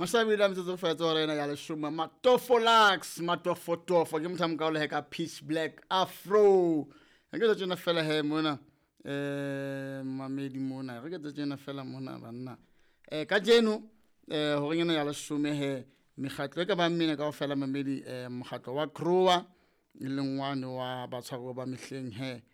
Masabila mtsotso fetsa hore ena ya leshome matofo ke mothamka o le heka Pitch Black Afro ke tlo tsena fela he mona mamedi mona re ke tlo tsena fela mona banna ka jeno hore ngena ya leshome he mekgatlo e ka ba mmine ka ofela mamedi mokgatlo wa Kroa e leng wane wa batshwaro ba mehleng he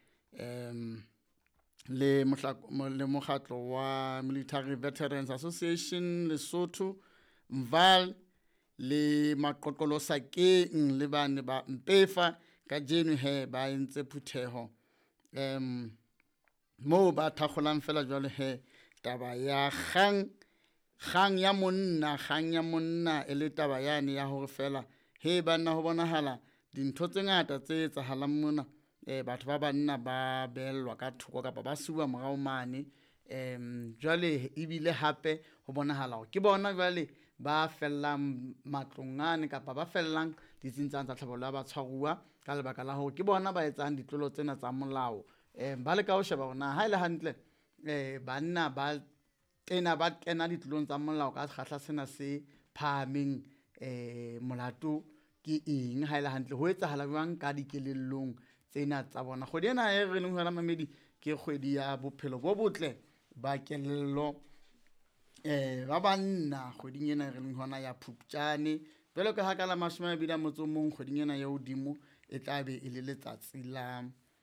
le mokgatlo wa Military Veterans Association Lesotho Mval le maqoqolo sakeng le bane ba mpefa ka jeno he ba entse phutheho mo ba thakgolang fela jwale he taba ya kgang ya monna e le taba yane ya hore fela he banna ho bonahala dintho tse ngata tse etsahalang mona batho ba banna ba bellwa ka thoko kapa ba suwa morao mane jwale ebile hape ho bonahala hore ke bona jwale ba fellang matlongane kapa ba fellang ditsintsang tsa tlhabollo ya batshwaruwa ka lebaka la hore ke bona ba etsang ditlolo tsena tsa molao ba le ka ho sheba hore na ha ile hantle banna ba kena ditlolong tsa molao ka kgahla sena se phahameng molato ke eng ha ile hantle ho etsahala jwang ka dikelellong tsena tsa bona. Kgwedi ena e re leng ho mamedi ke kgwedi ya bophelo bo botle ba kelello ba banna kgweding ena re leng hona ya Phupjane jwale ka ha ka la 21 kgweding ena ya hodimo e tla be e le letsatsi la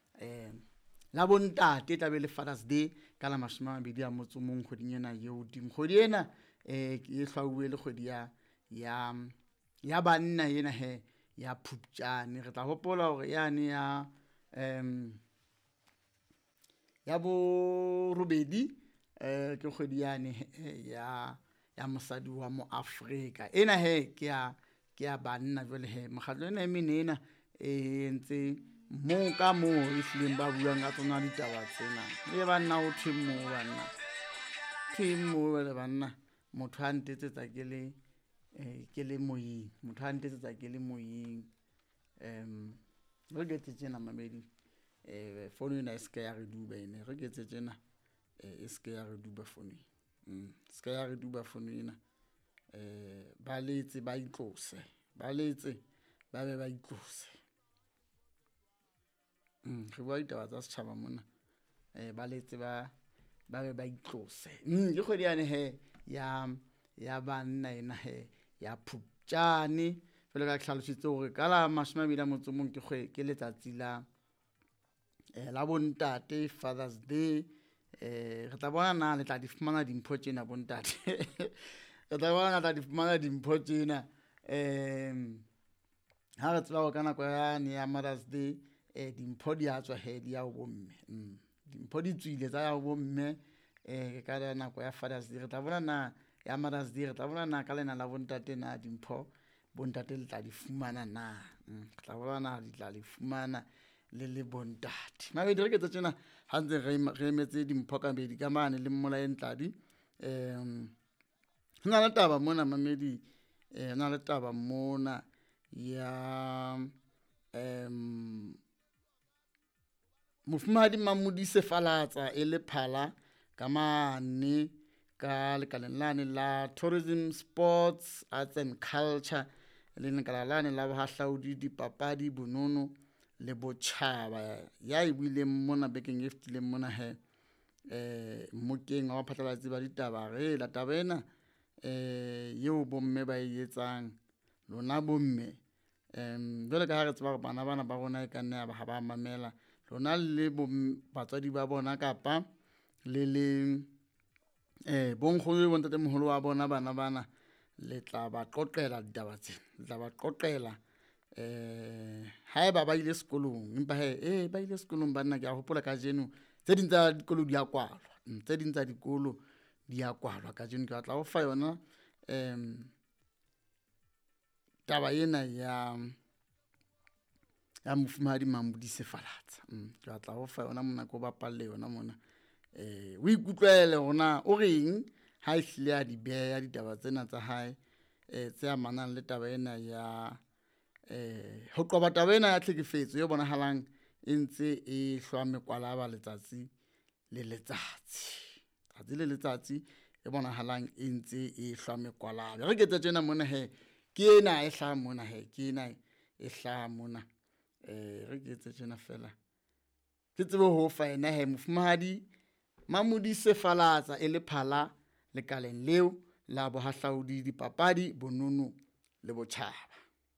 bontate tla be le Father's Day ka la 21 kgweding ena ya hodimo. Kgwedi ena e hlauwe le kgwedi ya banna ena he ya Phupjane. Re tla hopola hore yane ya bo robedi ke kgwedi yane ya mosadi wa mo Afrika ena he ke ya banna jwale he mokgatlo ena e menena e ntse mo ka mo e hlileng ba buang ka tsona ditaba tsena le banna ho thimo le banna motho a ntetsetsa ke le moyeng re getse tsena mamedi phone ena e ska ya re duba ene re getse tsena e ska ya re duba phone ena ba letse ba itlose ba be ba itlose re bua ditaba tsa setjhaba mona ba letse ba be ba itlose ke kgwedi yane he ya banna ena he ya Phupjane jwale ka hlalositse hore ka la 21 ke letsatsi la bontate Father's Day re tla bona na le tla di fumana dimpho tsena bontate re tla bona tla di fumana dimpho tsena ha re tsela ka nako ya Mother's Day dimpho di a tswa he di ya ho bomme dimpho di tswile tsa ya ho bomme ka la nako ya Father's Day. Re tla bona na ya Mother's Day re tla bona na ka lena la bontate na dimpho bontate le tla di fumana na re tla bona di tla di fumana le bontate mabedi re ke tsena ha ntse re emetse dimpho ka bedi ka mane le mmola e ntladi hona le taba mona mamedi hona le taba mona ya Mofumahadi Mamodise Falatsa e le phala ka mane ka lekaleng lane la Tourism, Sports, Arts and Culture le lekalane la bohahlaudi dipapadi bonono le botjhaba ya ibileng mona bekeng e fetileng mona he mokeng wa phatlalatsi ba ditaba re la taba ena yeo bomme ba etsang lona bomme jwale ka ha re tseba hore bana ba rona e ka nna ha ba mamela lona le batswadi ba bona kapa le bonkgono bo ntate moholo wa bona bana le tla ba qoqela ditaba tsena le tla ba qoqela haeba ba ile sekolong empa ba ile sekolong banna ke a hopola ka jeno tse ding tsa dikolo di a kwalwa ka jeno ke tla o fa yona taba ena ya Mofumahadi Mamodise Falatsa ke tla o fa yona mona ko bapalle yona mona o ikutlwele hona o reng ha ihlile ya di beya ditaba tsena tsa hae tse amanang le taba ena ya ho qoba taba ena ya tlhekefetso e bonahalang e ntse e hlwa mekwalaba letsatsi le letsatsi e bonahalang e ntse e hlwa mekwalaba. Re ke tjena mona he ke ena e hlaha mona he ke ena e hlaha mona re ke tjena fela ke tsebe ho fa ena he mofumahadi Mamodise Falatsa e le phala lekaleng leo la bohahlaudi dipapadi bonono le botjhaba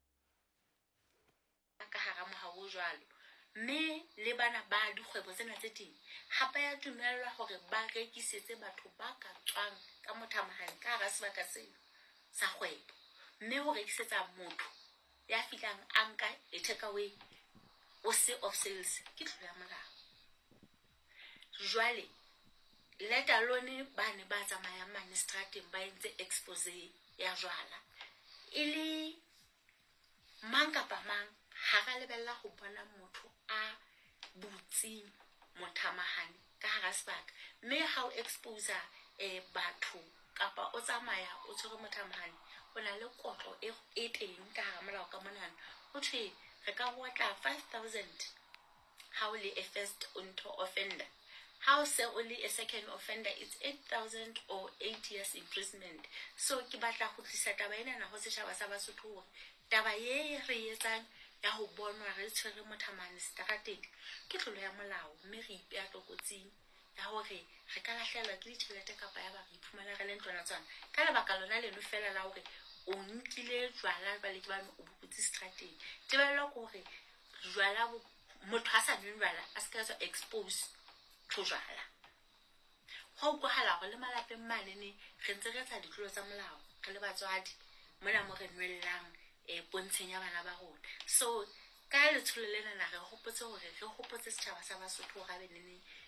ka hara mohau jwalo mme le bana ba dikgwebo tsena tse ding ha ba ya dumellwa hore ba rekisetse batho ba ka tswang ka mothamahane ka hara sebaka seo sa kgwebo mme ho rekisetsa motho ya fihlang a nka e takeaway o se of sales ke tlolo ya molao. Jwale let alone ba ne ba tsamayang mane strateng ba entse expose ya jwala e le mang kapa mang ha ka lebella ho bona motho a butsing mothamahane ka hara sebaka mme ha o expose batho kapa o tsamaya o tshwere mothamahane o na le kotlo e teng ka hara molao ka monana ho thwe re ka botla 5,000 ha o le a first offender. How say only a second offender, it's 8,000 or 8 years imprisonment. So ke batla go tlisa taba ena na ho setjhaba sa Basotho hore taba ye re etsang ya ho bonwa re tshwere mothamane strateng ke tlolo ya molao mme re ipea tlokotsing ya hore re ka lahlehelwa ke ditjhelete kapa ya ba re iphumana re le ntlwana tswana ka lebaka lona leno fela la hore o nkile jwala ba le ke bana o bukutse strateng tebelwa ke hore jwala motho a sa nweng jwala a se ka tswa expose to jwala ho utlwahala hore le malapeng mane ne re ntse re etsa ditlolo tsa molao re le batswadi mona mo re nwellang pontsheng ya bana ba rona. So ka letsholo lena na re hopotse hore re hopotse setjhaba sa Basotho ga benene